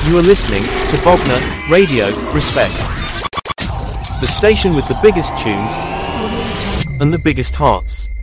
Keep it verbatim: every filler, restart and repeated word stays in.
You are listening to Bogner Radio, Respect. The station with the biggest tunes and the biggest hearts.